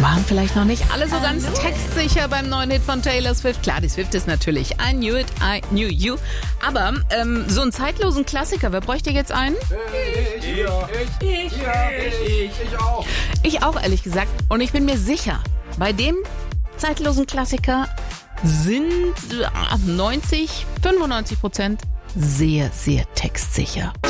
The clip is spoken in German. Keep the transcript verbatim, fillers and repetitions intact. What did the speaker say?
Waren vielleicht noch nicht alle so ganz textsicher beim neuen Hit von Taylor Swift. Klar, die Swift ist natürlich I Knew It, I Knew You. Aber ähm, so einen zeitlosen Klassiker, wer bräuchte jetzt einen? Ich, ich, ich, ich, ich, ich auch. Ich auch, ehrlich gesagt. Und ich bin mir sicher, bei dem zeitlosen Klassiker sind neunzig, fünfundneunzig Prozent sehr, sehr textsicher.